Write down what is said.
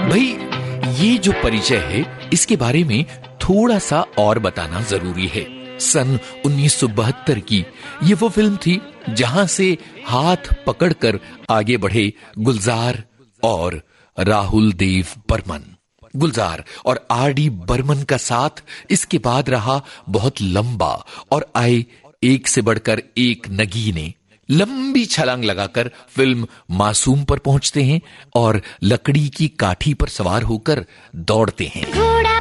भाई ये जो परिचय है इसके बारे में थोड़ा सा और बताना जरूरी है। सन 1972 की ये वो फिल्म थी जहां से हाथ पकड़कर आगे बढ़े गुलजार और राहुल देव बर्मन। गुलजार और आर.डी. बर्मन का साथ इसके बाद रहा बहुत लंबा और आए एक से बढ़कर एक नगीने। लंबी छलांग लगाकर फिल्म मासूम पर पहुंचते हैं और लकड़ी की काठी पर सवार होकर दौड़ते हैं।